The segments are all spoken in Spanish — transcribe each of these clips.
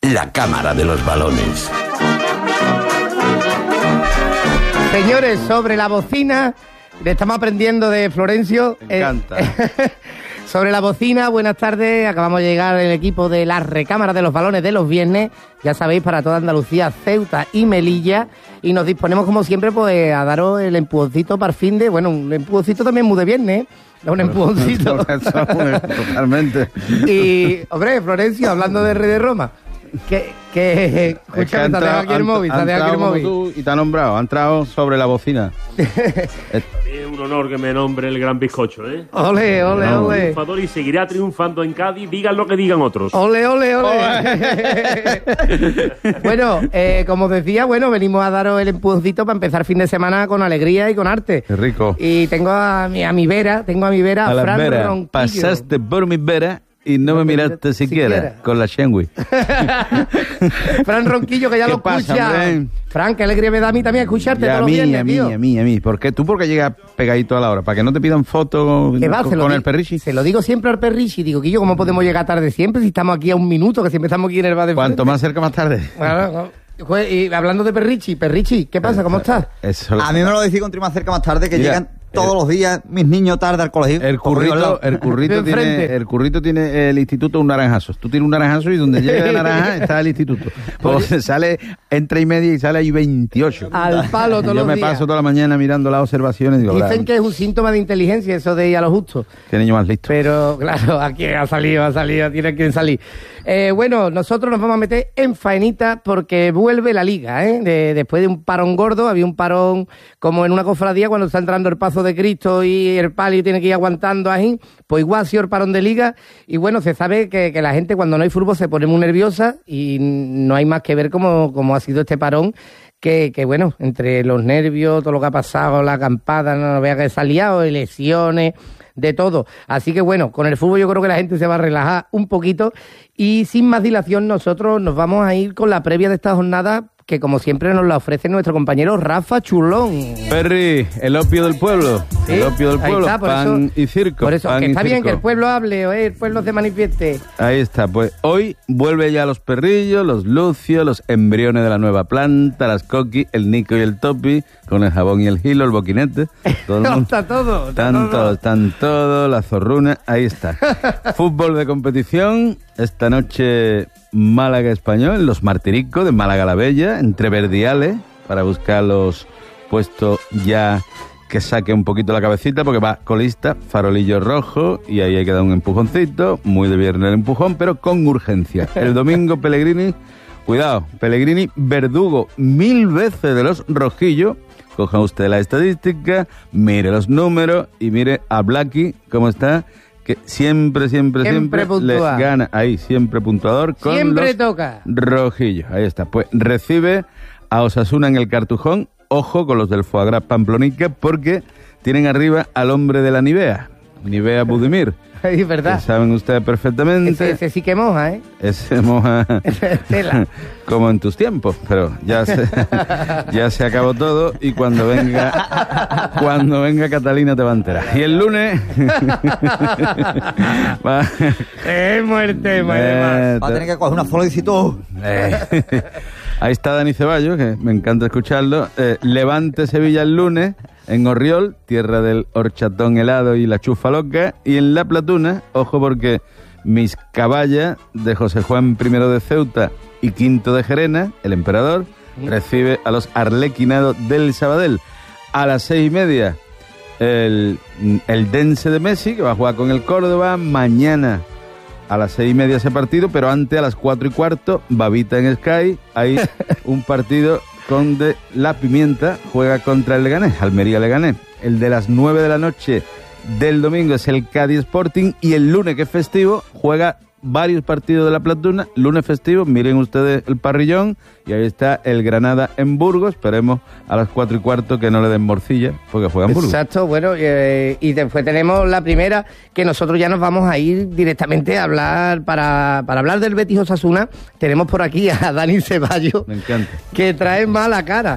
la Cámara de los Balones. Señores, sobre la bocina, le estamos aprendiendo de Florencio. Me encanta. Sobre la bocina, buenas tardes. Acabamos de llegar el equipo de la recámara de los balones de los viernes. Ya sabéis, para toda Andalucía, Ceuta y Melilla. Y nos disponemos, como siempre, pues a daros el empujoncito para el fin de... Bueno, un empujoncito también muy de viernes, ¿eh? Un empujoncito. Totalmente. Y, hombre, Florencio, hablando de Rey de Roma, que escúchame, te ha dejado aquí el móvil, y te ha nombrado, ha entrado sobre la bocina. Es un honor que me nombre el gran bizcocho, ¿eh? Ole, ole, ole. Triunfador y seguirá triunfando en Cádiz, digan lo que digan otros. Ole, ole, ole. Bueno, como os decía, venimos a daros el empujoncito para empezar fin de semana con alegría y con arte. Qué rico. Y tengo a mi vera, a la Fran vera. Ronquillo. Pasaste por mi vera y no me miraste siquiera con la Shenwi. Fran Ronquillo, que ya lo escucha. Fran, qué alegría me da a mí también escucharte todos los viernes, tío. A mí. ¿Por qué? ¿Tú por qué llegas pegadito a la hora? ¿Para que no te pidan fotos con el perrichi? Se lo digo siempre al perrichi. Digo, Quillo, ¿cómo podemos llegar tarde siempre si estamos aquí a un minuto, que siempre estamos aquí en el bar de Cuanto más cerca, más tarde. Bueno, y hablando de perrichi, ¿qué pasa? ¿Cómo estás? A mí me lo decís contra más cerca, más tarde, que llegan todos los días mis niños tarde al colegio. El currito tiene el instituto un naranjazo. Tú tienes un naranjazo y donde llega el naranja está el instituto. Pues sale entre y media y sale ahí 28. Al palo todos los días. Yo me paso toda la mañana mirando las observaciones y digo, dicen que es un síntoma de inteligencia eso de ir a lo justo. Qué niño más listo. Pero claro, aquí ha salido, tiene que salir. Bueno, nosotros nos vamos a meter en faenita porque vuelve la liga, ¿eh? Después de un parón gordo, había un parón como en una cofradía cuando está entrando el paso de Cristo y el palio tiene que ir aguantando ahí, pues igual ha sido el parón de liga. Y bueno, se sabe que la gente cuando no hay fútbol se pone muy nerviosa y no hay más que ver cómo ha sido este parón. Que bueno, entre los nervios, todo lo que ha pasado, la acampada, no vea que se ha liado, lesiones, de todo. Así que bueno, con el fútbol yo creo que la gente se va a relajar un poquito y sin más dilación nosotros nos vamos a ir con la previa de esta jornada que como siempre nos la ofrece nuestro compañero Rafa Chulón. Perry, el opio del pueblo. ¿Sí? El opio del pueblo, está, pan eso, y circo. Por eso, pan que está bien circo. que el pueblo hable, el pueblo se manifieste. Ahí está, pues hoy vuelve ya los perrillos, los lucios, los embriones de la nueva planta, las coquis, el Nico y el Topi, con el jabón y el hilo, el boquinete. Está todo. Están todos, la zorruna, ahí está. Fútbol de competición, esta noche Málaga Español, los Martiricos de Málaga la Bella, entre verdiales, para buscar los puestos ya que saque un poquito la cabecita, porque va colista, farolillo rojo, y ahí hay que dar un empujoncito, muy de viernes el empujón, pero con urgencia. El domingo Pellegrini, cuidado, Pellegrini verdugo 1000 veces de los rojillos. Coja usted la estadística, mire los números y mire a Blacky cómo está, que siempre les gana. Ahí, siempre puntuador con siempre los toca. Rojillos. Ahí está. Pues recibe a Osasuna en el Cartujón. Ojo con los del Foie Gras Pamplonica porque tienen arriba al hombre de la Nivea Budimir. Es verdad. Que saben ustedes perfectamente. Ese sí que moja, ¿eh? Ese moja Tela. como en tus tiempos, pero ya se acabó todo y cuando venga Catalina te va a enterar. Y el lunes muerte. Va a tener que coger una solicitud. Ahí está Dani Ceballos, que me encanta escucharlo. Levante Sevilla el lunes en Orriol, tierra del horchatón helado y la chufa loca. Y en La Platuna, ojo porque mis caballas de José Juan I de Ceuta y Quinto de Gerena, el emperador, recibe a los arlequinados del Sabadell. A las 6:30, el Dense de Messi, que va a jugar con el Córdoba. Mañana a las 6:30 ese partido, pero antes a las 4:15, Babita en Sky. Hay un partido donde La Pimienta juega contra el Leganés, Almería-Leganés. El de las 9 de la noche del domingo es el Cádiz Sporting y el lunes, que es festivo, juega varios partidos de La Platuna. Lunes festivo, miren ustedes el parrillón y ahí está el Granada en Burgos. Esperemos a las 4:15 que no le den morcilla porque juegan Burgos. Exacto, bueno, y después tenemos la primera, que nosotros ya nos vamos a ir directamente a hablar, para hablar del Betis Osasuna. Tenemos por aquí a Dani Ceballos, me encanta, que trae mala cara.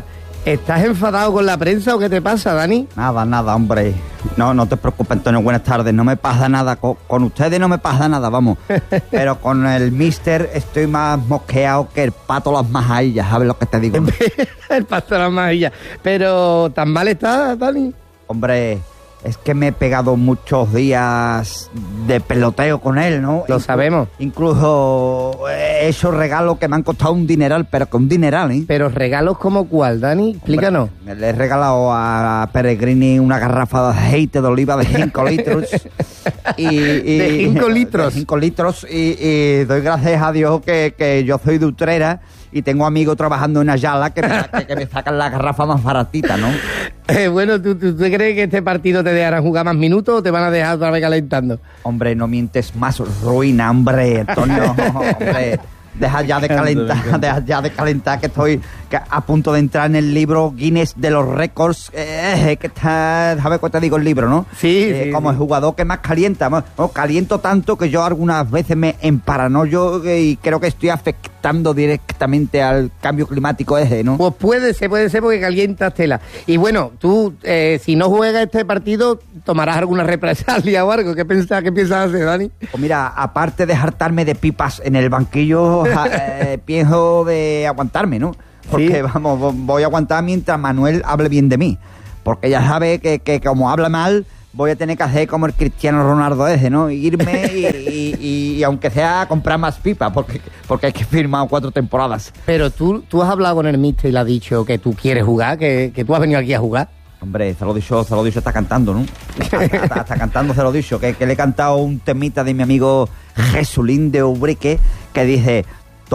¿Estás enfadado con la prensa o qué te pasa, Dani? Nada, hombre. No te preocupes, Antonio, buenas tardes. No me pasa nada. Con ustedes no me pasa nada, vamos. Pero con el mister estoy más mosqueado que el pato las majadillas, ¿sabes lo que te digo? El pato de las majillas. Pero, ¿tan mal estás, Dani? Hombre, es que me he pegado muchos días de peloteo con él, ¿no? Lo sabemos. Incluso he hecho regalos que me han costado un dineral, pero que un dineral, ¿eh? Pero regalos como cuál, Dani, explícanos. Hombre, le he regalado a Peregrini una garrafa de aceite de oliva de 5 litros. ¿De 5 litros? De 5 litros y doy gracias a Dios que yo soy de Utrera y tengo amigos trabajando en Ayala que me sacan la garrafa más baratita, ¿no? Bueno, ¿tú crees que este partido te dejarán jugar más minutos o te van a dejar otra vez calentando? Hombre, no mientes más, ruina, hombre, Antonio, hombre. Deja ya de calentar, que estoy a punto de entrar en el libro Guinness de los récords, que está, ¿sabes cuál te digo el libro, no? Sí, como el jugador que más calienta. Caliento tanto que yo algunas veces me emparanoyo y creo que estoy afectando directamente al cambio climático ese, ¿no? Pues puede ser porque calientas tela. Y bueno, tú, si no juegas este partido, tomarás alguna represalia o algo. ¿Qué piensas hacer, Dani? Pues mira, aparte de hartarme de pipas en el banquillo, pienso de aguantarme, ¿no? Porque, vamos, voy a aguantar mientras Manuel hable bien de mí. Porque ya sabe que como habla mal, voy a tener que hacer como el Cristiano Ronaldo ese, ¿no? Irme y aunque sea comprar más pipas, porque hay que firmar 4 temporadas. Pero tú has hablado con el míster y le has dicho que tú quieres jugar, que tú has venido aquí a jugar. Hombre, se lo he dicho, está cantando, ¿no? Está cantando, se lo he dicho, que le he cantado un temita de mi amigo Jesulín de Ubrique, que dice: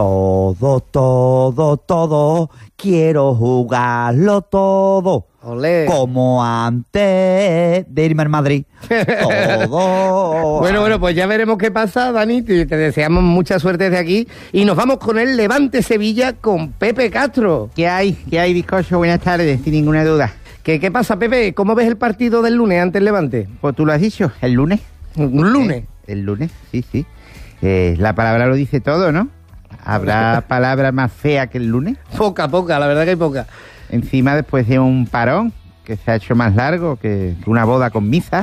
todo, quiero jugarlo todo. Olé. Como antes de irme al Madrid. Todo. Bueno, pues ya veremos qué pasa, Dani. Te deseamos mucha suerte desde aquí. Y nos vamos con el Levante Sevilla con Pepe Castro. ¿Qué hay, bizcocho? Buenas tardes, sin ninguna duda. ¿Qué pasa, Pepe? ¿Cómo ves el partido del lunes ante el Levante? Pues tú lo has dicho, el lunes. ¿Un lunes? El lunes, sí. La palabra lo dice todo, ¿no? ¿Habrá palabra más fea que el lunes? Poca, la verdad que hay poca. Encima, después de un parón que se ha hecho más largo que una boda con misa.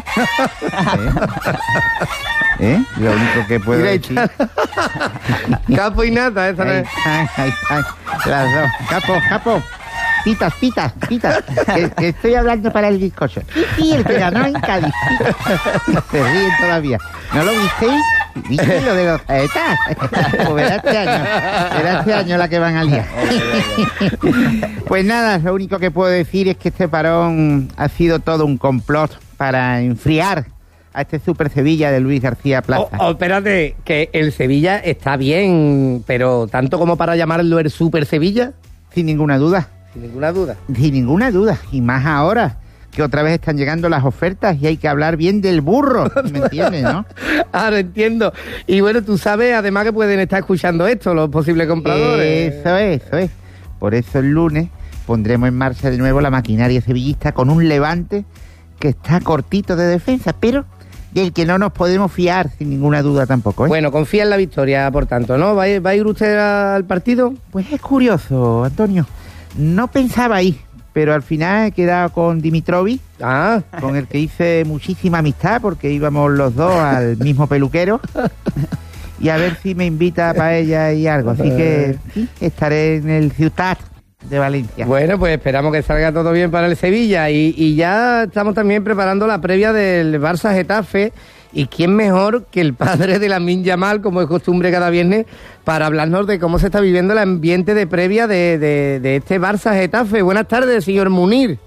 Lo único que puedo decir... Capo y nata, esa no es. Ay, las dos. Capo. Pitas. Que estoy hablando para el bizcocho. Sí, el que ganó en Cádiz. Se ríen todavía. ¿No lo visteis? ¿Viste lo de los saetas? Pues verá este año la que van a liar. Pues nada, lo único que puedo decir es que este parón ha sido todo un complot para enfriar a este Super Sevilla de Luis García Plaza. Espérate, que el Sevilla está bien, pero ¿tanto como para llamarlo el Super Sevilla? Sin ninguna duda. Sin ninguna duda. Y más ahora, que otra vez están llegando las ofertas y hay que hablar bien del burro. ¿Me entiendes, no? Ahora entiendo. Y bueno, tú sabes, además, que pueden estar escuchando esto, los posibles compradores. Eso es. Por eso el lunes pondremos en marcha de nuevo la maquinaria sevillista con un Levante que está cortito de defensa, pero del que no nos podemos fiar, sin ninguna duda tampoco, ¿eh? Bueno, confía en la victoria, por tanto, ¿no? ¿Va a ir usted al partido? Pues es curioso, Antonio. No pensaba ir, pero al final he quedado con Dimitrovic, con el que hice muchísima amistad, porque íbamos los dos al mismo peluquero, y a ver si me invita a paella y algo. Así que sí, estaré en el Ciutat de Valencia. Bueno, pues esperamos que salga todo bien para el Sevilla, y ya estamos también preparando la previa del Barça Getafe. ¿Y quién mejor que el padre de Lamine Yamal, como es costumbre cada viernes, para hablarnos de cómo se está viviendo el ambiente de previa de este Barça Getafe? Buenas tardes, señor Munir.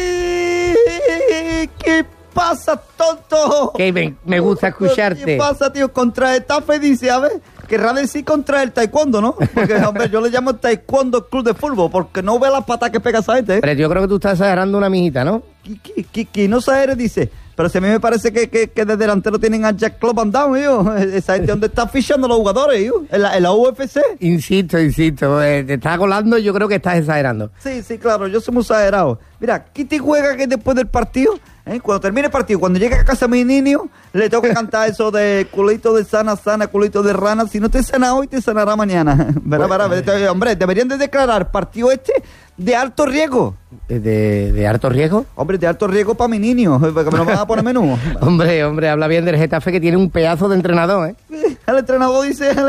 ¿Qué pasa, tonto? Que me gusta escucharte. ¿Qué pasa, tío? Contra Getafe dice, a ver, querrá decir contra el taekwondo, ¿no? Porque, hombre, yo le llamo taekwondo club de fútbol, porque no ve las patas que pega esa gente, ¿eh? Pero yo creo que tú estás exagerando una mijita, ¿no? Que no exagere, dice. Pero si a mí me parece que de delantero tienen a Jack Club and Down, yo. Esa gente donde está fichando los jugadores, yo. En la UFC. Insisto. Te estás colando y yo creo que estás exagerando. Sí, claro, yo soy muy exagerado. Mira, ¿qué te juega que después del partido? Cuando termine el partido, cuando llegue a casa mi niño, le tengo que cantar eso de culito de sana, culito de rana. Si no te sana hoy, te sanará mañana. Hombre, deberían de declarar partido de alto riesgo. ¿De alto riesgo? Hombre, de alto riesgo para mi niño, porque me lo van a poner menú. Hombre, habla bien del Getafe, que tiene un pedazo de entrenador, ¿eh? El entrenador,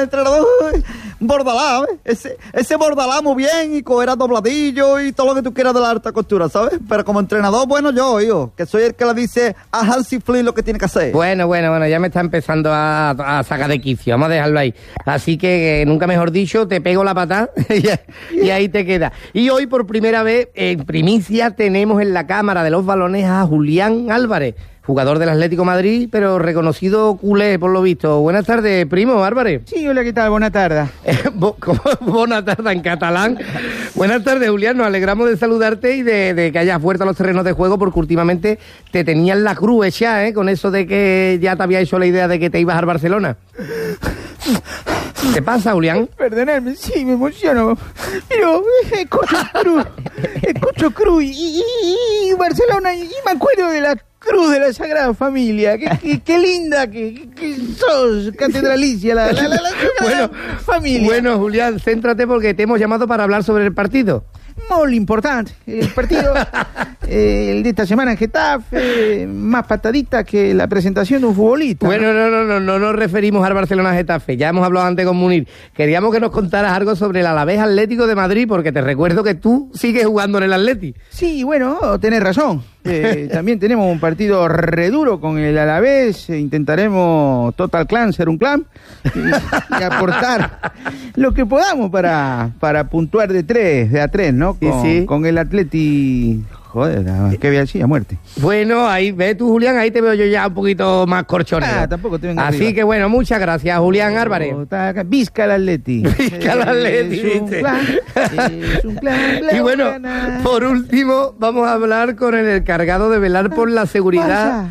Bordalás, ¿eh? Ese Bordalás muy bien, y cogerá dobladillo y todo lo que tú quieras de la alta costura, ¿sabes? Pero como entrenador, bueno, yo, que soy el que le dice a Hansi Flick lo que tiene que hacer. Bueno, ya me está empezando a sacar de quicio, vamos a dejarlo ahí. Así que, nunca mejor dicho, te pego la patada y ahí te queda. Y hoy, por primera vez, en primicia, tenemos en la cámara de los balones a Julián Álvarez, jugador del Atlético de Madrid, pero reconocido culé, por lo visto. Buenas tardes, primo Álvarez. Sí, hola, ¿qué tal? Buenas tardes. Buenas tardes en catalán. Buenas tardes, Julián. Nos alegramos de saludarte y de que hayas vuelto a los terrenos de juego, porque últimamente te tenían la cruz hecha, con eso de que ya te había hecho la idea de que te ibas al Barcelona. ¿Qué pasa, Julián? Perdonadme, sí, me emociono. Pero escucho cruz y Barcelona, y me acuerdo de la cruz de la Sagrada Familia. Qué linda que sos, catedralicia, la Sagrada Familia. Bueno, Julián, céntrate, porque te hemos llamado para hablar sobre el partido. Muy importante. El partido, el de esta semana en Getafe, más patadita que la presentación de un futbolista. Bueno, no nos referimos al Barcelona-Getafe. Ya hemos hablado antes con Munir. Queríamos que nos contaras algo sobre el Alavés Atlético de Madrid, porque te recuerdo que tú sigues jugando en el Atleti. Sí, bueno, tenés razón. También tenemos un partido re duro con el Alavés. Intentaremos Total Clan ser un clan y aportar lo que podamos para puntuar de a tres, ¿no? Con el Atleti. Joder, ¿qué voy a decir? A muerte. Bueno, ahí ve tú, Julián, ahí te veo yo ya un poquito más corchonero. Tampoco te vengo Así arriba. que bueno, muchas gracias, Julián Álvarez. Vizca el Atleti. Vizca el Atleti, ¿viste? Es un clan. Y bueno, por último, vamos a hablar con el encargado de velar por la seguridad.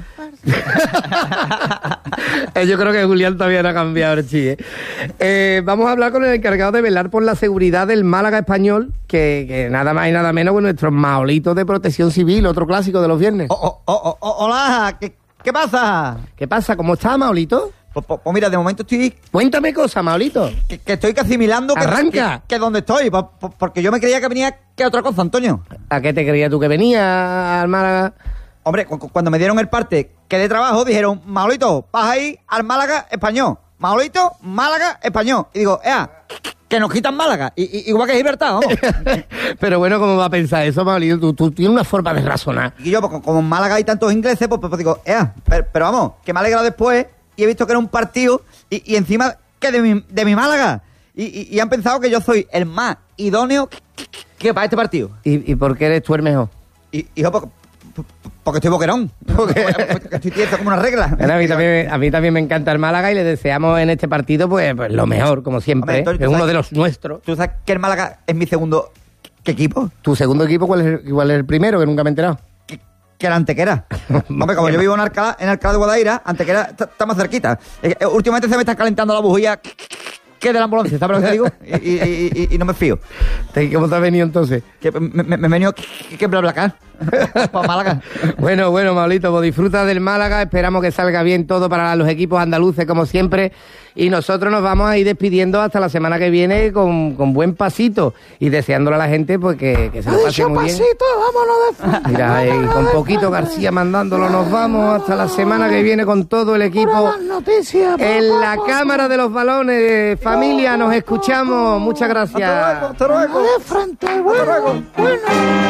Yo creo que Julián todavía no ha cambiado el chi, vamos a hablar con el encargado de velar por la seguridad del Málaga Español, que nada más y nada menos que nuestros maolitos de Protección Civil, otro clásico de los viernes. Hola, ¿qué pasa? ¿Qué pasa? ¿Cómo está, Maolito? Pues mira, de momento estoy... Cuéntame cosas, Maolito. Que estoy asimilando ¡Arranca! que donde estoy, porque yo me creía que venía que otra cosa, Antonio. ¿A qué te creías tú que venía al Málaga? Hombre, cuando me dieron el parte que de trabajo, dijeron, Maolito, vas a ir al Málaga Español. Maolito, Málaga Español. Y digo, que nos quitan Málaga. Igual que Gibraltar, vamos. Pero bueno, ¿cómo va a pensar eso, Maolito? Tú tienes una forma de razonar. Y yo, como en Málaga hay tantos ingleses, pues digo, pero vamos, que me ha alegrado después y he visto que era un partido y encima que de mi Málaga. Y han pensado que yo soy el más idóneo que para este partido. ¿Y por qué eres tú el mejor? Porque estoy boquerón. Porque estoy tieso como una regla. Bueno, a mí también me encanta el Málaga y le deseamos en este partido pues lo mejor, como siempre. Hombre, es uno de los nuestros. ¿Tú sabes que el Málaga es mi segundo equipo? ¿Tu segundo equipo cuál es el primero? Que nunca me he enterado. Que era Antequera. Hombre, como yo vivo en Alcalá de Guadaira, Antequera está más cerquita. Últimamente se me está calentando la bujía que de la ambulancia, ¿sabes lo que te digo? Y no me fío. ¿Cómo te has venido entonces? Que me he venido que BlaBlaCar para Málaga. Bueno, Maolito, pues disfruta del Málaga. Esperamos que salga bien todo para los equipos andaluces, como siempre. Y nosotros nos vamos a ir despidiendo hasta la semana que viene con buen pasito y deseándole a la gente pues que se lo pase muy bien. Pasito, vámonos de frente. Mira, y con poquito García mandándolo, nos vamos hasta la semana que viene con todo el equipo en la cámara de los balones. Familia, nos escuchamos. Muchas gracias. Hasta luego. De frente, bueno.